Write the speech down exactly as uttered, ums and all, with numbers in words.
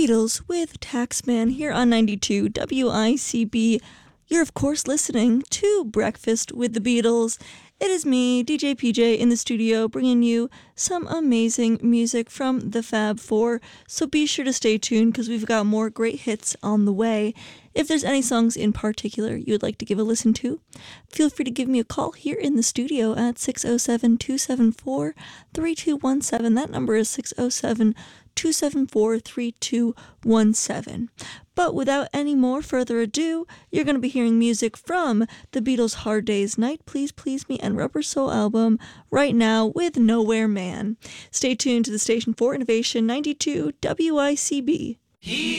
Beatles with Taxman here on ninety-two W I C B. You're, of course, listening to Breakfast with the Beatles. It is me, D J P J, in the studio, bringing you some amazing music from the Fab Four. So be sure to stay tuned because we've got more great hits on the way. If there's any songs in particular you would like to give a listen to, feel free to give me a call here in the studio at six oh seven, two seven four, three two one seven. That number is six oh seven, two seven four, three two one seven. But without any more further ado, you're going to be hearing music from the Beatles' Hard Day's Night, Please Please Me, and Rubber Soul album right now with Nowhere Man. Stay tuned to the station for Innovation ninety-two W I C B. He